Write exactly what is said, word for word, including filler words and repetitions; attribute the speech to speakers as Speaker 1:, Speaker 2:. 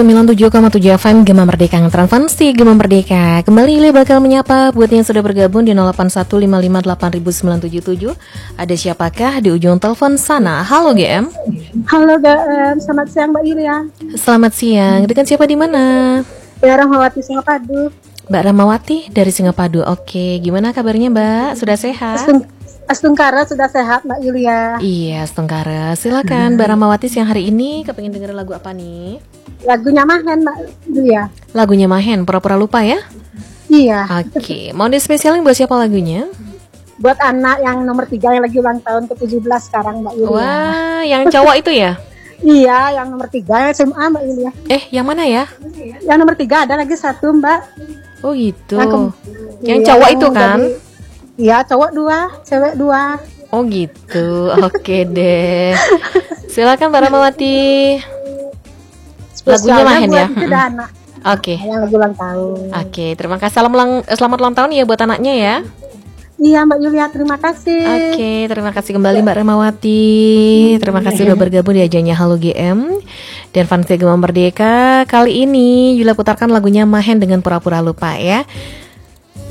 Speaker 1: sembilan puluh tujuh koma tujuh F M Gema Merdeka, Transparansi Gema Merdeka. Kembali Ili bakal menyapa buat yang sudah bergabung di nol delapan satu lima lima delapan sembilan tujuh tujuh. Ada siapakah di ujung telepon sana? Halo G M.
Speaker 2: Halo G M, selamat siang Mbak Yulia.
Speaker 1: Selamat siang. Dengan siapa di mana?
Speaker 2: Ya, Rahmawati Singapadu.
Speaker 1: Mbak Rahmawati dari Singapadu. Oke, gimana kabarnya Mbak? Sudah sehat?
Speaker 2: Astung, Astungkara sudah sehat Mbak Yulia.
Speaker 1: Iya, Astungkara. Silakan Mbak Rahmawati, siang hari ini kepengen denger lagu apa nih?
Speaker 2: Lagunya Mahen Mbak Yulia.
Speaker 1: Lagunya Mahen, pura-pura lupa ya?
Speaker 2: Iya.
Speaker 1: Oke, mau dispesialin buat siapa lagunya?
Speaker 2: Buat anak yang nomor tiga yang lagi ulang tahun ke tujuh belas sekarang Mbak Yulia.
Speaker 1: Wah, yang cowok itu ya?
Speaker 2: Iya, yang nomor tiga yang S M A Mbak Yulia.
Speaker 1: Eh, yang mana ya?
Speaker 2: Yang nomor tiga ada lagi satu Mbak.
Speaker 1: Oh gitu.
Speaker 2: Yang, ke-
Speaker 1: yang
Speaker 2: iya,
Speaker 1: cowok
Speaker 2: yang
Speaker 1: itu kan?
Speaker 2: dari- Iya, cowok dua, cewek dua.
Speaker 1: Oh gitu. Oke deh. Silakan Mbak Rahmawati. Lagunya
Speaker 2: Spesialnya
Speaker 1: Mahen
Speaker 2: buat
Speaker 1: ya?
Speaker 2: itu
Speaker 1: Mm-mm.
Speaker 2: dah anak
Speaker 1: Oke.
Speaker 2: yang lagi ulang tahun.
Speaker 1: Oke, terima kasih. Salam ulang, eh, selamat ulang tahun ya buat anaknya ya.
Speaker 2: Iya Mbak Yulia, terima kasih.
Speaker 1: Oke, terima kasih kembali Mbak Rahmawati. Terima kasih sudah bergabung di ajaranya Halo G M dan Fans Gema Merdeka. Kali ini Yulia putarkan lagunya Mahen dengan Pura-Pura Lupa ya.